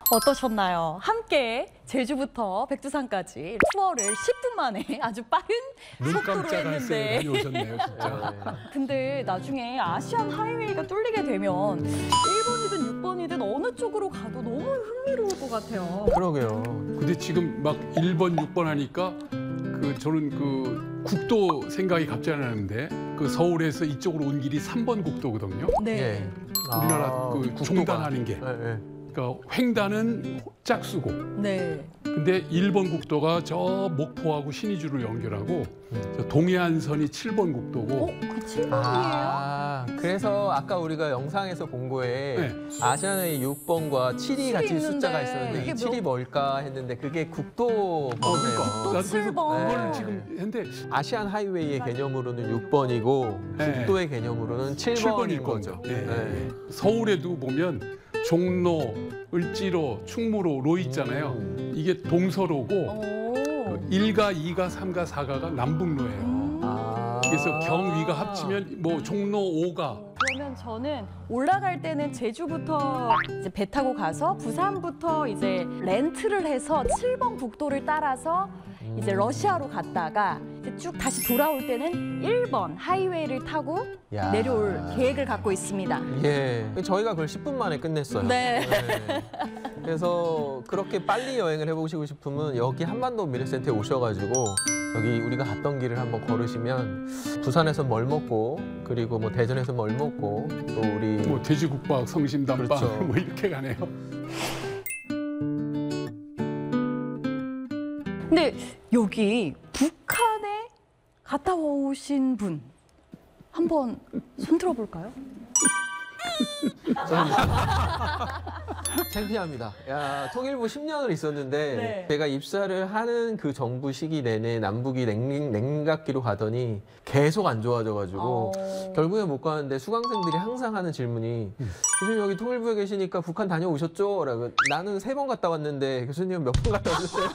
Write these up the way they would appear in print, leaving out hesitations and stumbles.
어떠셨나요? 함께 제주부터 백두산까지 투어를 10분 만에 아주 빠른 속도로 눈깜짝할 새에 했는데 다녀오셨네요, 진짜. 근데 나중에 아시안 하이웨이가 뚫리게 되면 1번이든 6번이든 어느 쪽으로 가도 너무 흥미로울 것 같아요. 그러게요. 근데 지금 막 1번, 6번 하니까 저는 국도 생각이 갑자기 나는데 서울에서 이쪽으로 온 길이 3번 국도거든요. 네. 예. 우리나라 국도가. 종단하는 게. 예, 예. 그러니까 횡단은 짝수고. 네. 근데 1번 국도가 저 목포하고 신의주를 연결하고 저 동해안선이 7번 국도고. 그 7번이에요? 아, 그래서 아까 우리가 영상에서 본 거에 네. 아시아의 6번과 7이 같이 있는데 숫자가 있었는데 이게 이 7이 뭘까 했는데 그게 국도 번호네요. 난 그래서 7번. 그걸 네. 지금 했는데 아시안 하이웨이의 개념으로는 6번이고 네. 국도의 개념으로는 7번인 7번일 거죠. 거죠. 네. 네. 서울에도 보면 종로, 을지로, 충무로, 로 있잖아요. 이게 동서로고 오. 1가, 2가, 3가, 4가가 남북로예요. 아. 그래서 경위가 합치면 뭐 종로 5가 그러면 저는 올라갈 때는 제주부터 이제 배 타고 가서 부산부터 이제 렌트를 해서 7번 국도를 따라서 이제 러시아로 갔다가 이제 쭉 다시 돌아올 때는 1번 하이웨이를 타고 야. 내려올 계획을 갖고 있습니다. 예. 저희가 그걸 10분 만에 끝냈어요. 네. 네. 그래서 그렇게 빨리 여행을 해보시고 싶으면 여기 한반도 미래센터에 오셔가지고 여기 우리가 갔던 길을 한번 걸으시면 부산에서 뭘 먹고 그리고 뭐 대전에서 뭘 먹고 또 우리 뭐 돼지국밥, 성심당빵 그렇죠. 뭐 이렇게 가네요. 근데 여기 북한에 갔다 오신 분 한번 손 들어볼까요? 창피합니다. 야, 통일부 10년을 있었는데 네. 제가 입사를 하는 그 정부 시기 내내 남북이 냉각기로 가더니 계속 안 좋아져가지고 결국에 못 가는데 수강생들이 항상 하는 질문이 교수님 여기 통일부에 계시니까 북한 다녀오셨죠? 라고 나는 3번 갔다 왔는데 교수님은 몇 번 갔다 오셨어요?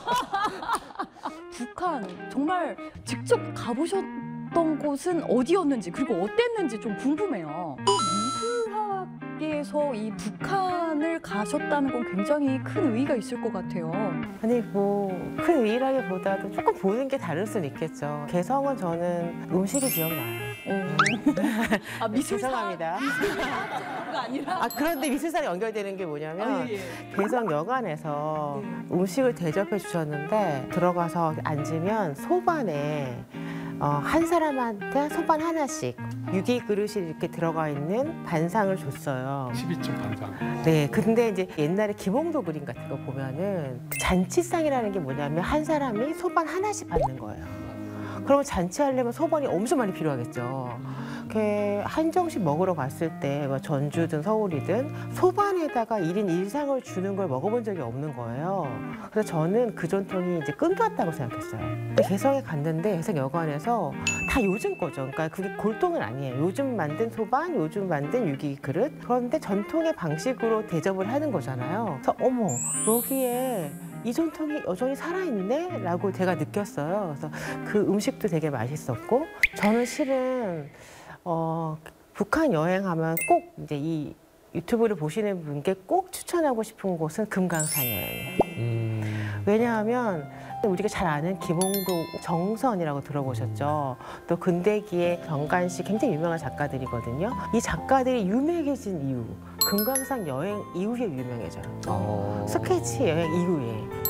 북한 정말 직접 가보셨던 곳은 어디였는지 그리고 어땠는지 좀 궁금해요. 또 미술학계에서 이 북한을 가셨다는 건 굉장히 큰 의의가 있을 것 같아요. 아니 뭐 큰 의의라기보다도 조금 보는 게 다를 수는 있겠죠. 개성은 저는 음식이 기억나요. 아 미술사 죄송합니다. 가 아니라 아 그런데 미술사랑 연결되는 게 뭐냐면 예. 개성 여관에서 음식을 대접해 주셨는데 들어가서 앉으면 소반에 한 사람한테 소반 하나씩 유기 그릇이 이렇게 들어가 있는 반상을 줬어요. 12점 반상. 네, 근데 이제 옛날에 김홍도 그림 같은 거 보면은 그 잔치상이라는 게 뭐냐면 한 사람이 소반 하나씩 받는 거예요. 그러면 잔치하려면 소반이 엄청 많이 필요하겠죠. 이렇게 한정식 먹으러 갔을 때 전주든 서울이든 소반에다가 1인 1상을 주는 걸 먹어본 적이 없는 거예요. 그래서 저는 그 전통이 이제 끊겼다고 생각했어요. 근데 개성에 갔는데 개성 여관에서 다 요즘 거죠. 그러니까 그게 골동은 아니에요. 요즘 만든 소반, 요즘 만든 유기 그릇. 그런데 전통의 방식으로 대접을 하는 거잖아요. 그래서 어머 여기에 이 전통이 여전히 살아있네? 라고 제가 느꼈어요. 그래서 그 음식도 되게 맛있었고 저는 실은 북한 여행하면 꼭 이제 이 유튜브를 보시는 분께 꼭 추천하고 싶은 곳은 금강산 여행이에요. 왜냐하면 우리가 잘 아는 김홍도 정선이라고 들어보셨죠? 또 근대기의 정간씨 굉장히 유명한 작가들이거든요. 이 작가들이 유명해진 이유, 금강산 여행 이후에 유명해져요. 스케치 여행 이후에.